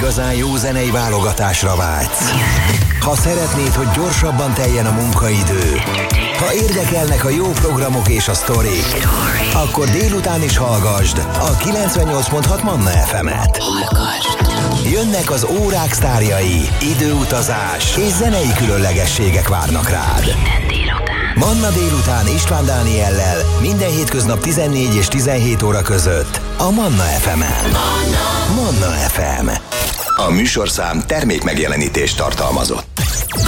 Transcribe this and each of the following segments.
igazán jó zenei válogatásra vágysz, ha szeretnéd, hogy gyorsabban teljen a munkaidő, ha érdekelnek a jó programok és a sztorik, akkor délután is hallgasd a 98.6 Manna FM-et. Jönnek az órák sztárjai, időutazás és zenei különlegességek várnak rád. Manna délután István Dániellel minden hétköznap 14 és 17 óra között a Manna FM-en. Manna FM. A műsorszám termékmegjelenítést tartalmazott.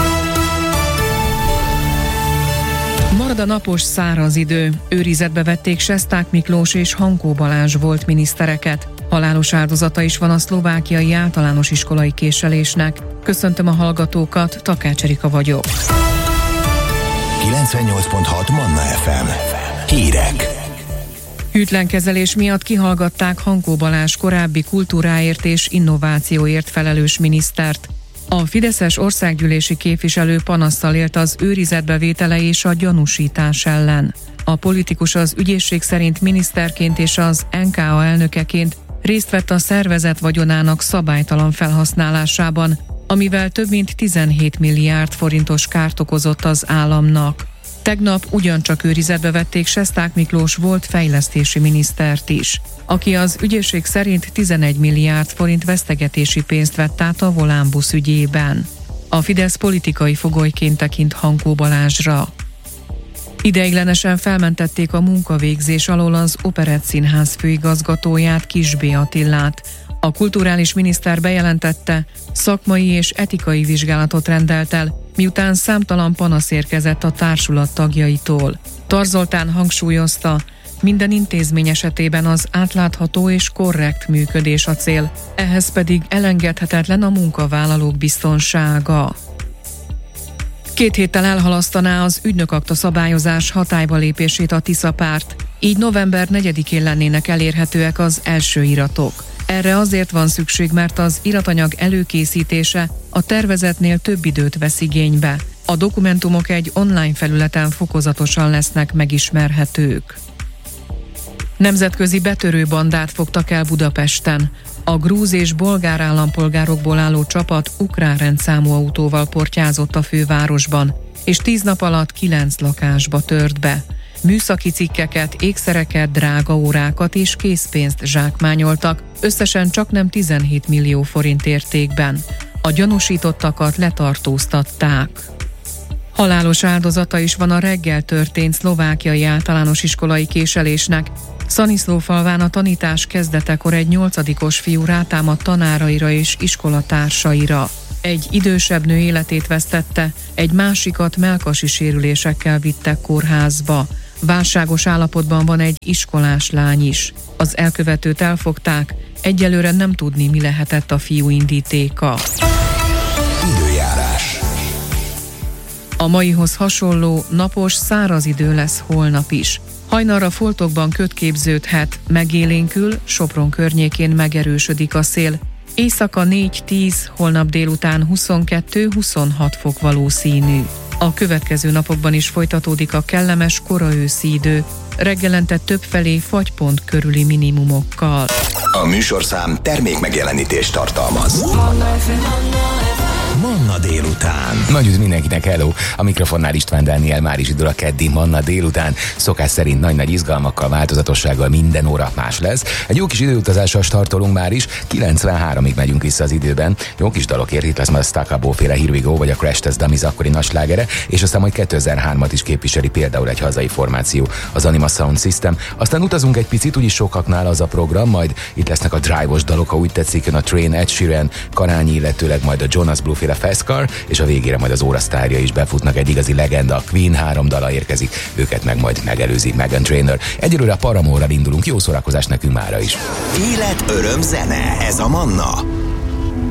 Marad a napos száraz idő. Őrizetbe vették Sesták Miklós és Hankó Balázs volt minisztereket. Halálos áldozata is van a szlovákiai általános iskolai késelésnek. Köszöntöm a hallgatókat, Takács Erika vagyok. 98.6 Manna FM. Hírek. Hűtlen kezelés miatt kihallgatták Hankó Balázs korábbi kultúráért és innovációért felelős minisztert. A fideszes országgyűlési képviselő panasszal élt az őrizetbevétele és a gyanúsítás ellen. A politikus az ügyészség szerint miniszterként és az NKA elnökeként részt vett a szervezet vagyonának szabálytalan felhasználásában, amivel több mint 17 milliárd forintos kárt okozott az államnak. Tegnap ugyancsak őrizetbe vették Sesták Miklós volt fejlesztési minisztert is, aki az ügyészség szerint 11 milliárd forint vesztegetési pénzt vett át a Volánbusz ügyében. A Fidesz politikai fogolyként tekint Hankó Balázsra. Ideiglenesen felmentették a munkavégzés alól az Operettszínház főigazgatóját, Kis B. Attillát. A kulturális miniszter bejelentette, szakmai és etikai vizsgálatot rendelt el, miután számtalan panasz érkezett a társulat tagjaitól. Tarz Zoltán hangsúlyozta, minden intézmény esetében az átlátható és korrekt működés a cél, ehhez pedig elengedhetetlen a munkavállalók biztonsága. 2 héttel elhalasztaná az ügynökakta szabályozás hatályba lépését a Tisza párt, így november 4-én lennének elérhetőek az első iratok. Erre azért van szükség, mert az iratanyag előkészítése a tervezetnél több időt vesz igénybe. A dokumentumok egy online felületen fokozatosan lesznek megismerhetők. Nemzetközi betörő bandát fogtak el Budapesten. A grúz és bolgár állampolgárokból álló csapat ukrán rendszámú autóval portyázott a fővárosban, és 10 nap alatt 9 lakásba tört be. Műszaki cikkeket, ékszereket, drága órákat és készpénzt zsákmányoltak, összesen csaknem 17 millió forint értékben. A gyanúsítottakat letartóztatták. Halálos áldozata is van a reggel történt szlovákiai általános iskolai késelésnek. Szaniszlófalván a tanítás kezdetekor egy 8-os fiú rátámadt tanáraira és iskolatársaira. Egy idősebb nő életét vesztette, egy másikat mellkasi sérülésekkel vittek kórházba. Válságos állapotban van egy iskolás lány is. Az elkövetőt elfogták, egyelőre nem tudni, mi lehetett a fiú indítéka. Időjárás. A maihoz hasonló, napos, száraz idő lesz holnap is. Hajnalra foltokban köd képződhet, megélénkül, Sopron környékén megerősödik a szél. Éjszaka 4-10, holnap délután 22-26 fok valószínű. A következő napokban is folytatódik a kellemes koraőszi idő, reggelente többfelé fagypont körüli minimumokkal. A műsorszám termékmegjelenítést tartalmaz. Manna délután. Nagy üdv mindenkinek, hello! A mikrofonnál István Dániel, már is indul a keddi Manna délután. Szokás szerint nagy-nagy izgalmakkal, változatossággal minden óra más lesz. Egy jó kis időutazással startolunk már is, 93-ig megyünk vissza az időben. Jó kis dalokért, itt lesz már a Stakabo féle Here We Go, vagy a Crash Test Dummies akkori nagy slágere, és aztán majd 2003-at is képviseli például egy hazai formáció, az Anima Sound System. Aztán utazunk egy picit, úgyis sokaknál az a program, majd itt lesznek a drive-os dalok, ha úgy tetszik, a Train, Ed Sheeran, Karányi, illetőleg majd a Jonas Blue féle Fast Car, és a végére majd az órasztárja is befutnak, egy igazi legenda, a Queen 3 dala érkezik, őket meg majd megelőzi Meghan Trainor. Egyelőre a Paramore-ral indulunk, jó szórakozás nekünk mára is. Élet, öröm, zene, ez a Manna.